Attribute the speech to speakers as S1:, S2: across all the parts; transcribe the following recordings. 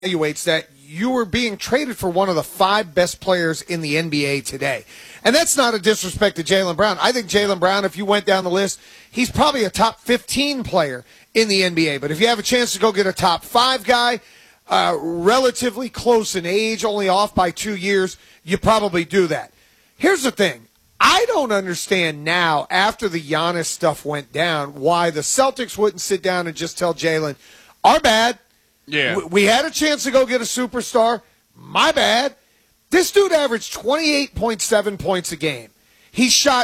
S1: evaluates that you were being traded for one of the 5 best players in the NBA today. And that's not a disrespect to Jaylen Brown. I think Jaylen Brown, if you went down the list, he's probably a top 15 player in the NBA. But if you have a chance to go get a top 5 guy, relatively close in age, only off by 2 years, you probably do that. Here's the thing. I don't understand now, after the Giannis stuff went down, why the Celtics wouldn't sit down and just tell Jaylen, our bad.
S2: Yeah.
S1: We had a chance to go get a superstar. My bad. This dude averaged 28.7 points a game. He shot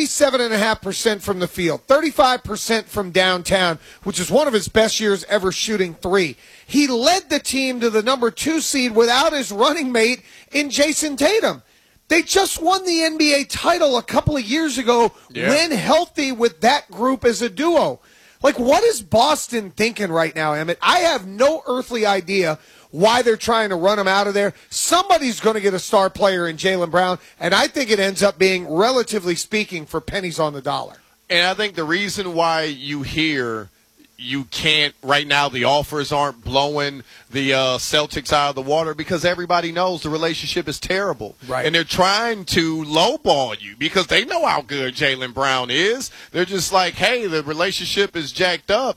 S1: 47.5% from the field, 35% from downtown, which is one of his best years ever shooting 3. He led the team to the number 2 seed without his running mate in Jason Tatum. They just won the NBA title a couple of years ago when healthy with that group as a duo. Like, what is Boston thinking right now, Emmett? I have no earthly idea why they're trying to run him out of there. Somebody's going to get a star player in Jaylen Brown, and I think it ends up being, relatively speaking, for pennies on the dollar.
S2: And I think the reason why you hear you can't right now, the offers aren't blowing the Celtics out of the water, because everybody knows the relationship is terrible.
S1: Right.
S2: And they're trying to lowball you because they know how good Jaylen Brown is. They're just like, hey, the relationship is jacked up.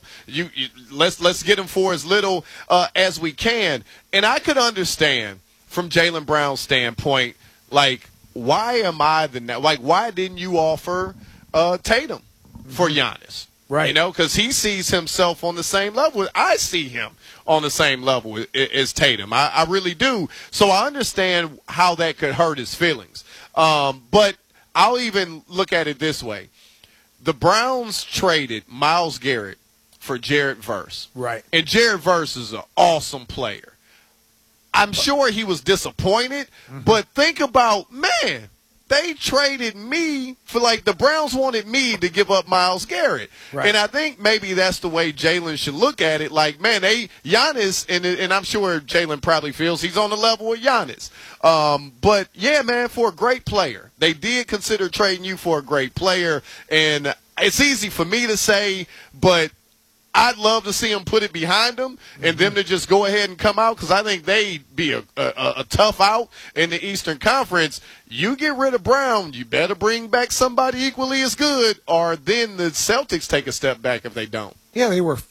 S2: Let's get him for as little as we can. And I could understand from Jaylen Brown's standpoint, like, why am I why didn't you offer Tatum for Giannis?
S1: Right.
S2: You know, because he sees himself on the same level. I see him on the same level as Tatum. I really do. So I understand how that could hurt his feelings. But I'll even look at it this way. The Browns traded Myles Garrett for Jared Verse.
S1: Right.
S2: And Jared Verse is an awesome player. I'm sure he was disappointed, but think about, man, they traded me for, like, the Browns wanted me to give up Myles Garrett.
S1: Right.
S2: And I think maybe that's the way Jaylen should look at it. Like, man, Giannis, and I'm sure Jaylen probably feels he's on the level with Giannis. But, yeah, man, for a great player. They did consider trading you for a great player. And it's easy for me to say, but I'd love to see them put it behind them and them to just go ahead and come out, because I think they'd be a tough out in the Eastern Conference. You get rid of Brown, you better bring back somebody equally as good, or then the Celtics take a step back if they don't.
S1: Yeah, they were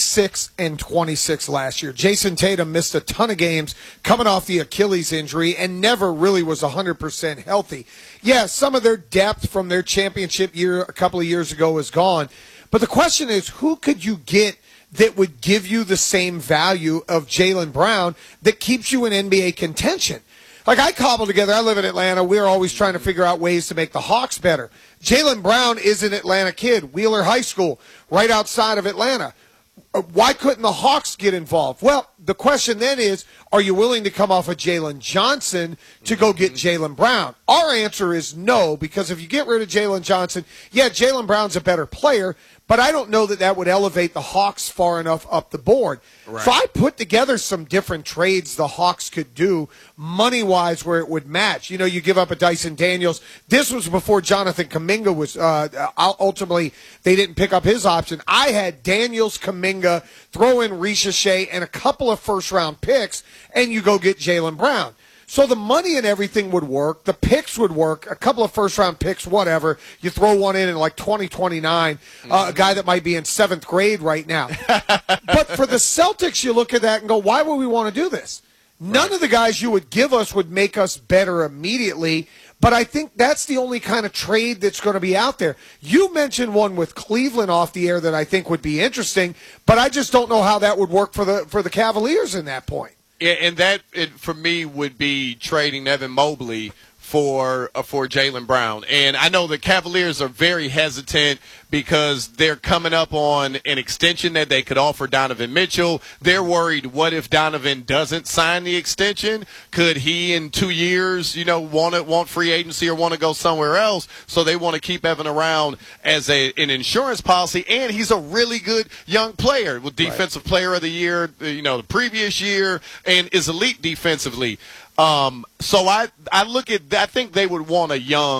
S1: 56-26 last year. Jason Tatum missed a ton of games coming off the Achilles injury and never really was 100% healthy. Yeah, some of their depth from their championship year a couple of years ago is gone. But the question is, who could you get that would give you the same value of Jaylen Brown that keeps you in NBA contention? Like, I cobbled together, I live in Atlanta, we're always trying to figure out ways to make the Hawks better. Jaylen Brown is an Atlanta kid, Wheeler High School, right outside of Atlanta. Why couldn't the Hawks get involved? Well, the question then is, are you willing to come off of Jalen Johnson to go get Jaylen Brown? Our answer is no, because if you get rid of Jalen Johnson, yeah, Jaylen Brown's a better player, but I don't know that that would elevate the Hawks far enough up the board. Right. So I put together some different trades the Hawks could do money-wise where it would match. You know, you give up a Dyson Daniels. This was before Jonathan Kuminga was ultimately they didn't pick up his option. I had Daniels, Kuminga, throw in Ricochet, and a couple of first-round picks, and you go get Jaylen Brown. So the money and everything would work. The picks would work. A couple of first-round picks, whatever. You throw one in like 2029, a guy that might be in 7th grade right now. But for the Celtics, you look at that and go, why would we want to do this? None of the guys you would give us would make us better immediately, but I think that's the only kind of trade that's going to be out there. You mentioned one with Cleveland off the air that I think would be interesting, but I just don't know how that would work for the Cavaliers in that point.
S2: Yeah, and that, for me, would be trading Evan Mobley for Jaylen Brown. And I know the Cavaliers are very hesitant because they're coming up on an extension that they could offer Donovan Mitchell. They're worried, what if Donovan doesn't sign the extension? Could he in 2 years, want free agency or want to go somewhere else? So they want to keep Evan around as an insurance policy. And he's a really good young player with Defensive Player of the Year, the previous year, and is elite defensively. So I look at, I think they would want a young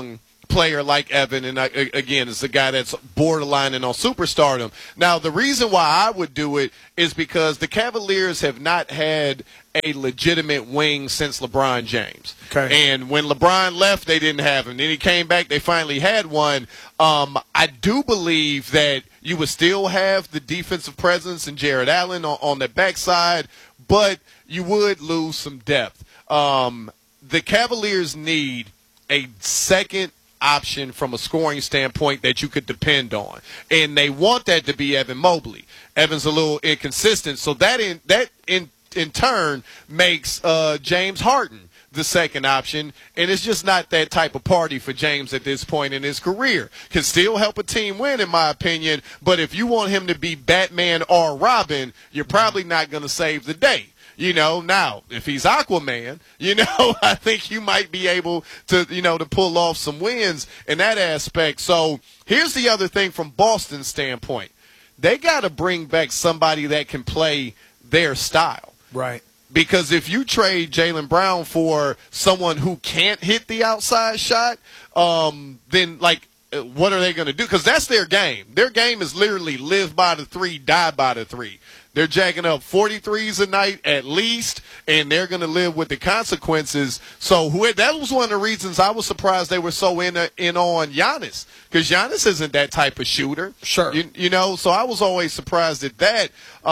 S2: player like Evan, and again, it's a guy that's borderline and on superstardom. Now, the reason why I would do it is because the Cavaliers have not had a legitimate wing since LeBron James.
S1: Okay.
S2: And when LeBron left, they didn't have him. Then he came back, they finally had one. I do believe that you would still have the defensive presence in Jared Allen on the backside, but you would lose some depth. The Cavaliers need a second option from a scoring standpoint that you could depend on, and they want that to be Evan Mobley. Evan's a little inconsistent, so that in turn makes James Harden the second option, and it's just not that type of party for James at this point in his career. Can still help a team win, in my opinion, but if you want him to be Batman or Robin, you're probably not going to save the day. Now, if he's Aquaman, I think you might be able to, to pull off some wins in that aspect. So here's the other thing from Boston's standpoint. They got to bring back somebody that can play their style.
S1: Right.
S2: Because if you trade Jaylen Brown for someone who can't hit the outside shot, then, what are they going to do? Because that's their game. Their game is literally live by the three, die by the three. They're jacking up 43s a night at least, and they're going to live with the consequences. So that was one of the reasons I was surprised they were so in on Giannis, because Giannis isn't that type of shooter.
S1: Sure.
S2: So I was always surprised at that.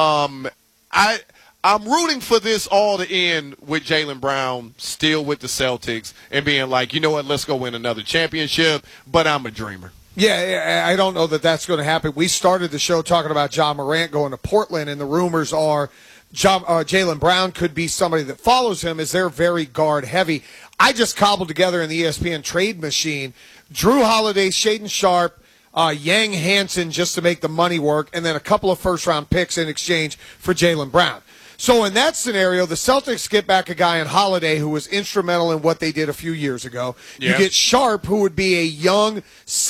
S2: I'm rooting for this all to end with Jaylen Brown still with the Celtics and being like, you know what, let's go win another championship, but I'm a dreamer.
S1: Yeah, I don't know that that's going to happen. We started the show talking about Ja Morant going to Portland, and the rumors are Jaylen Brown could be somebody that follows him, as they're very guard-heavy. I just cobbled together in the ESPN trade machine Drew Holiday, Shaedon Sharpe, Yang Hansen just to make the money work, and then a couple of first-round picks in exchange for Jaylen Brown. So in that scenario, the Celtics get back a guy in Holiday who was instrumental in what they did a few years ago. Yeah. You get Sharpe, who would be a young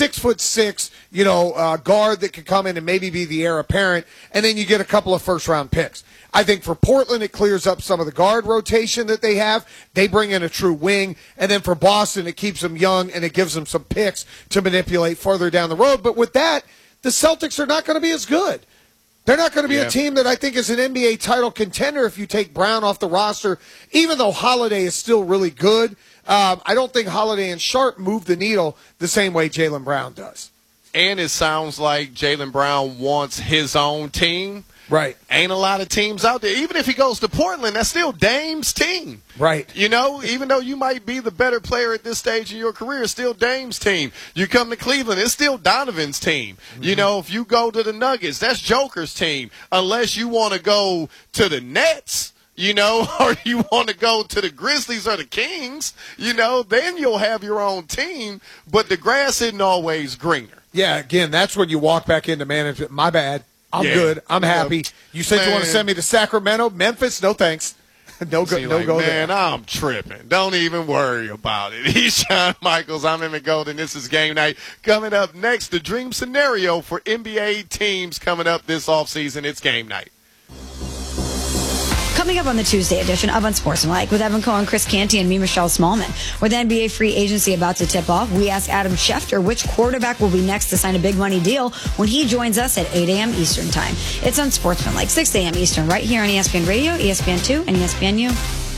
S1: 6'6", guard that could come in and maybe be the heir apparent, and then you get a couple of first-round picks. I think for Portland, it clears up some of the guard rotation that they have. They bring in a true wing. And then for Boston, it keeps them young and it gives them some picks to manipulate further down the road. But with that, the Celtics are not going to be as good. They're not going to be a team that I think is an NBA title contender if you take Brown off the roster, even though Holiday is still really good. I don't think Holiday and Sharpe move the needle the same way Jaylen Brown does.
S2: And it sounds like Jaylen Brown wants his own team.
S1: Right.
S2: Ain't a lot of teams out there. Even if he goes to Portland, that's still Dame's team.
S1: Right.
S2: Even though you might be the better player at this stage in your career, it's still Dame's team. You come to Cleveland, it's still Donovan's team. Mm-hmm. If you go to the Nuggets, that's Joker's team. Unless you want to go to the Nets, or you want to go to the Grizzlies or the Kings, then you'll have your own team. But the grass isn't always greener.
S1: Yeah, again, that's when you walk back into management. My bad. I'm good. I'm happy. You said you want to send me to Sacramento, Memphis? No thanks. No go. No go there.
S2: Man, I'm tripping. Don't even worry about it. He's Shawn Michaels. I'm Emmett Golden. This is Game Night. Coming up next, the dream scenario for NBA teams coming up this offseason. It's Game Night.
S3: Coming up on the Tuesday edition of Unsportsmanlike with Evan Cohen, Chris Canty, and me, Michelle Smallman. With NBA free agency about to tip off, we ask Adam Schefter which quarterback will be next to sign a big money deal when he joins us at 8 a.m. Eastern Time. It's Unsportsmanlike, 6 a.m. Eastern, right here on ESPN Radio, ESPN2, and ESPNU.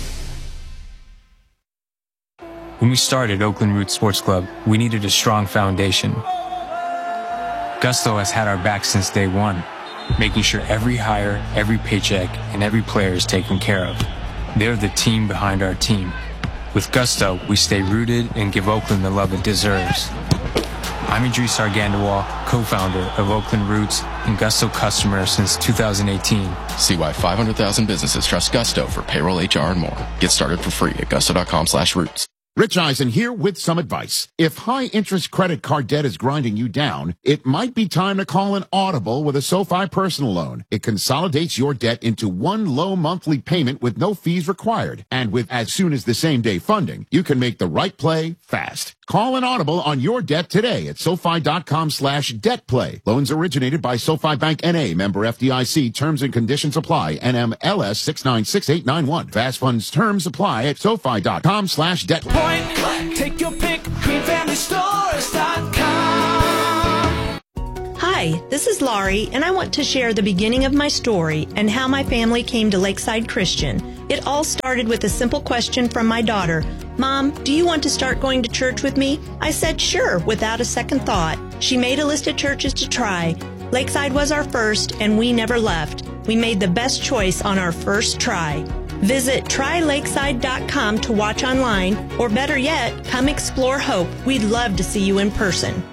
S4: When we started Oakland Roots Sports Club, we needed a strong foundation. Gusto has had our back since day one, making sure every hire, every paycheck, and every player is taken care of. They're the team behind our team. With Gusto, we stay rooted and give Oakland the love it deserves. I'm Idris Argandois, co-founder of Oakland Roots and Gusto customer since 2018.
S5: See why 500,000 businesses trust Gusto for payroll, HR, and more. Get started for free at gusto.com/roots.
S6: Rich Eisen here with some advice. If high-interest credit card debt is grinding you down, it might be time to call an Audible with a SoFi personal loan. It consolidates your debt into one low monthly payment with no fees required. And with as soon as the same-day funding, you can make the right play fast. Call an Audible on your debt today at SoFi.com/debtplay. Loans originated by SoFi Bank N.A., member FDIC. Terms and conditions apply. NMLS 696891. Fast funds terms apply at SoFi.com/debtplay.
S7: Take your pick, Green Family Stores. Hi, this is Laurie, and I want to share the beginning of my story and how my family came to Lakeside Christian. It all started with a simple question from my daughter. Mom, do you want to start going to church with me? I said sure, without a second thought. She made a list of churches to try. Lakeside was our first, and we never left. We made the best choice on our first try. Visit trylakeside.com to watch online, or better yet, come explore Hope. We'd love to see you in person.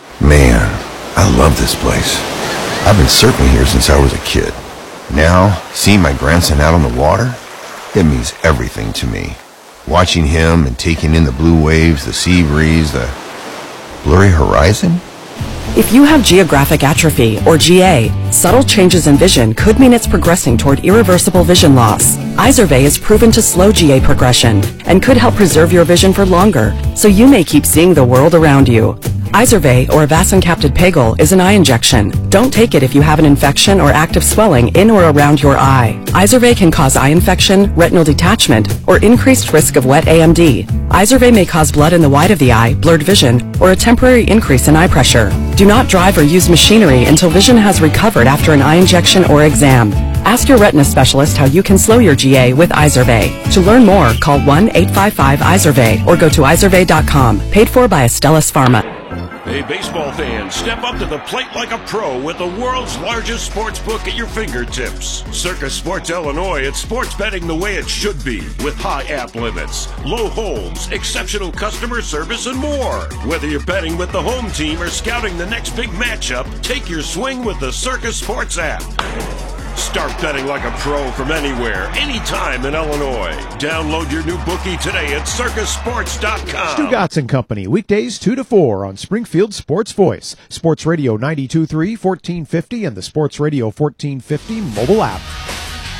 S8: Man, I love this place. I've been surfing here since I was a kid. Now, seeing my grandson out on the water, it means everything to me. Watching him and taking in the blue waves, the sea breeze, the blurry horizon.
S9: If you have geographic atrophy, or GA, subtle changes in vision could mean it's progressing toward irreversible vision loss. Izervay is proven to slow GA progression and could help preserve your vision for longer, so you may keep seeing the world around you. Izervay, or avacincaptad pegol, is an eye injection. Don't take it if you have an infection or active swelling in or around your eye. Izervay can cause eye infection, retinal detachment, or increased risk of wet AMD. Izervay may cause blood in the white of the eye, blurred vision, or a temporary increase in eye pressure. Do not drive or use machinery until vision has recovered after an eye injection or exam. Ask your retina specialist how you can slow your GA with Izervay. To learn more, call 1-855-IZERVAY or go to izervay.com. Paid for by Astellas Pharma.
S10: Hey, baseball fans, step up to the plate like a pro with the world's largest sports book at your fingertips. Circus Sports Illinois, it's sports betting the way it should be, with high app limits, low holds, exceptional customer service, and more. Whether you're betting with the home team or scouting the next big matchup, take your swing with the Circus Sports app. Start betting like a pro from anywhere, anytime in Illinois. Download your new bookie today at circusports.com.
S11: Stugatz and Company, weekdays 2 to 4 on Springfield Sports Voice, Sports Radio 92.3, 1450, and the Sports Radio 1450 mobile app.